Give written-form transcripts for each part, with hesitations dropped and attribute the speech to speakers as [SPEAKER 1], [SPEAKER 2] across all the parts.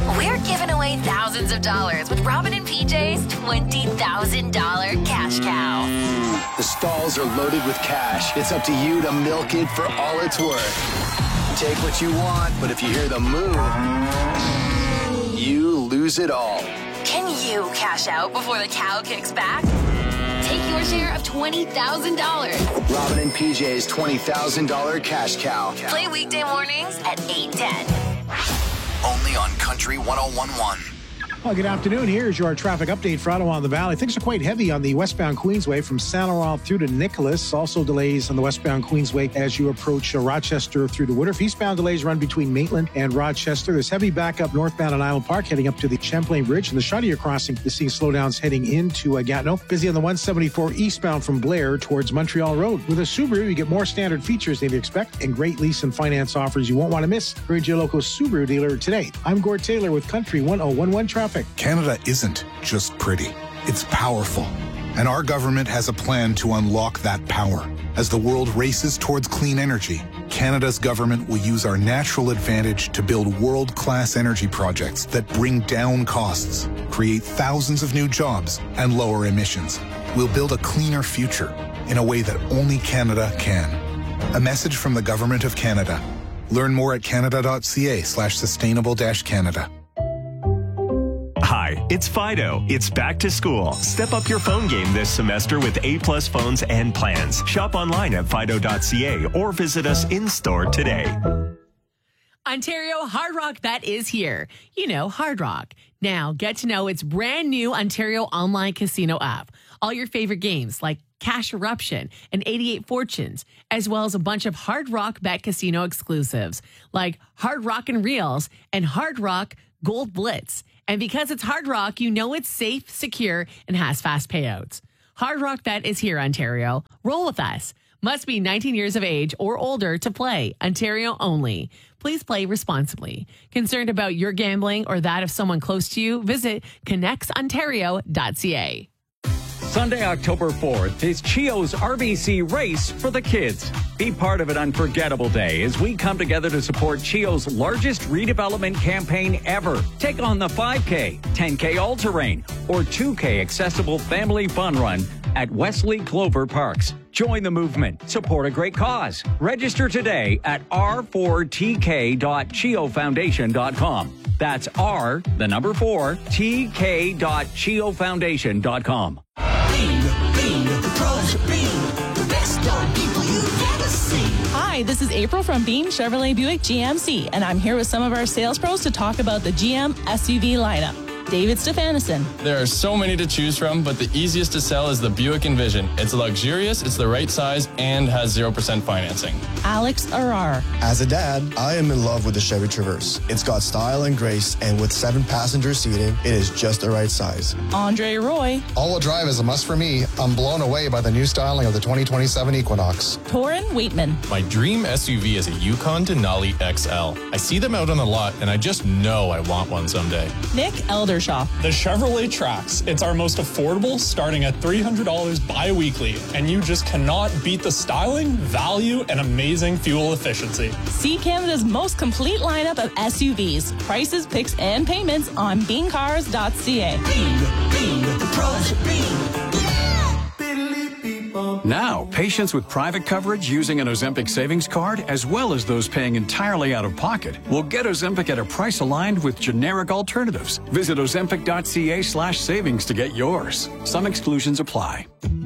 [SPEAKER 1] We're giving away thousands of dollars with Robin and PJ's $20,000 cash cow.
[SPEAKER 2] The stalls are loaded with cash. It's up to you to milk it for all it's worth. Take what you want, but if you hear the moo, you lose it all.
[SPEAKER 1] Can you cash out before the cow kicks back? Take your share of $20,000.
[SPEAKER 2] Robin and PJ's $20,000 cash cow.
[SPEAKER 1] Play weekday mornings at 8:10.
[SPEAKER 2] Only on Country 101.1.
[SPEAKER 3] Well, good afternoon. Here's your traffic update for Ottawa and the Valley. Things are quite heavy on the westbound Queensway from Saint Laurent through to Nicholas. Also delays on the westbound Queensway as you approach Rochester through to Woodruff. Eastbound delays run between Maitland and Rochester. There's heavy backup northbound on Island Park heading up to the Champlain Bridge. And the Chaudière crossing is seeing slowdowns heading into Gatineau. Busy on the 174 eastbound from Blair towards Montreal Road. With a Subaru, you get more standard features than you expect and great lease and finance offers you won't want to miss. Hurry to your local Subaru dealer today. I'm Gord Taylor with Country 101.1 Traffic.
[SPEAKER 4] Canada isn't just pretty, it's powerful. And our government has a plan to unlock that power. As the world races towards clean energy, Canada's government will use our natural advantage to build world-class energy projects that bring down costs, create thousands of new jobs, and lower emissions. We'll build a cleaner future in a way that only Canada can. A message from the Government of Canada. Learn more at canada.ca/sustainable-Canada.
[SPEAKER 5] Hi, it's Fido. It's back to school. Step up your phone game this semester with A-plus phones and plans. Shop online at fido.ca or visit us in-store today.
[SPEAKER 6] Ontario Hard Rock Bet is here. You know, Hard Rock. Now, get to know its brand new Ontario online casino app. All your favorite games like Cash Eruption and 88 Fortunes, as well as a bunch of Hard Rock Bet casino exclusives like Hard Rock and Reels and Hard Rock Gold Blitz. And because it's Hard Rock, you know it's safe, secure, and has fast payouts. Hard Rock Bet is here, Ontario. Roll with us. Must be 19 years of age or older to play. Ontario only. Please play responsibly. Concerned about your gambling or that of someone close to you? Visit connectsontario.ca.
[SPEAKER 7] Sunday, October 4th is Chio's RBC Race for the Kids. Be part of an unforgettable day as we come together to support Chio's largest redevelopment campaign ever. Take on the 5K, 10K all-terrain, or 2K accessible family fun run at Wesley Clover Parks. Join the movement. Support a great cause. Register today at r4tk.chiofoundation.com. That's R, the number 4, tk.chiofoundation.com.
[SPEAKER 8] Hi, this is April from Beam Chevrolet Buick GMC, and I'm here with some of our sales pros to talk about the GM SUV lineup. David Stefanison.
[SPEAKER 9] There are so many to choose from, but the easiest to sell is the Buick Envision. It's luxurious, it's the right size, and has 0% financing.
[SPEAKER 8] Alex Arar.
[SPEAKER 10] As a dad, I am in love with the Chevy Traverse. It's got style and grace, and with 7-passenger seating, it is just the right size.
[SPEAKER 8] Andre Roy.
[SPEAKER 11] All-wheel drive is a must for me. I'm blown away by the new styling of the 2027 Equinox.
[SPEAKER 8] Torin Waitman.
[SPEAKER 9] My dream SUV is a Yukon Denali XL. I see them out on the lot, and I just know I want one someday.
[SPEAKER 8] Nick Eldershaw.
[SPEAKER 12] The Chevrolet Trax. It's our most affordable, starting at $300 bi-weekly, and you just cannot beat the styling, value, and amazing fuel efficiency.
[SPEAKER 8] See Canada's most complete lineup of SUVs. Prices, picks, and payments on beancars.ca.
[SPEAKER 13] Now, patients with private coverage using an Ozempic savings card, as well as those paying entirely out of pocket, will get Ozempic at a price aligned with generic alternatives. Visit ozempic.ca/savings to get yours. Some exclusions apply.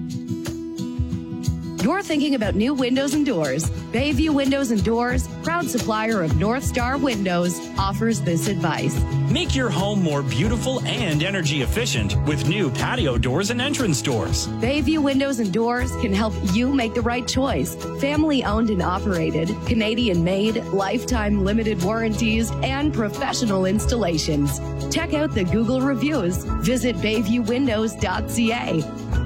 [SPEAKER 14] You're thinking about new windows and doors. Bayview Windows and Doors, proud supplier of North Star Windows, offers this advice.
[SPEAKER 15] Make your home more beautiful and energy efficient with new patio doors and entrance doors.
[SPEAKER 14] Bayview Windows and Doors can help you make the right choice. Family owned and operated, Canadian made, lifetime limited warranties, and professional installations. Check out the Google reviews. Visit bayviewwindows.ca.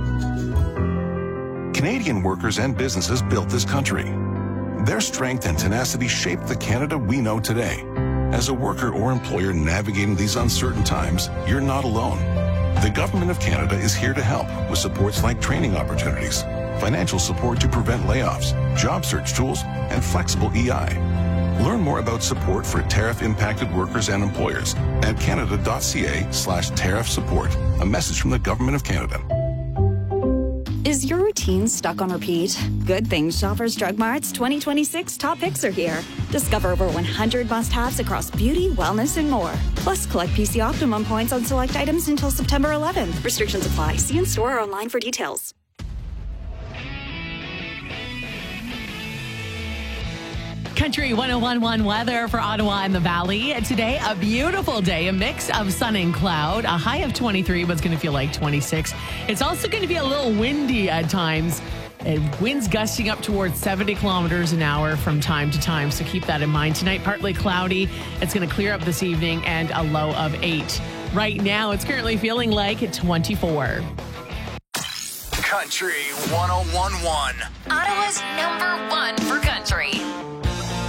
[SPEAKER 16] Canadian workers and businesses built this country. Their strength and tenacity shaped the Canada we know today. As a worker or employer navigating these uncertain times, you're not alone. The Government of Canada is here to help with supports like training opportunities, financial support to prevent layoffs, job search tools, and flexible EI. Learn more about support for tariff-impacted workers and employers at canada.ca/tariff support. A message from the Government of Canada.
[SPEAKER 17] Is your routine stuck on repeat? Good things Shoppers Drug Mart's 2026 top picks are here. Discover over 100 must-haves across beauty, wellness, and more. Plus, collect PC Optimum points on select items until September 11th. Restrictions apply. See in store or online for details.
[SPEAKER 6] Country 101.1 weather for Ottawa and the Valley. Today, a beautiful day, a mix of sun and cloud. A high of 23, but it's going to feel like 26. It's also going to be a little windy at times. Winds gusting up towards 70 kilometers an hour from time to time, so keep that in mind. Tonight, partly cloudy. It's going to clear up this evening and a low of 8. Right now, it's currently feeling like 24.
[SPEAKER 2] Country 101.1.
[SPEAKER 1] Ottawa's #1 for country.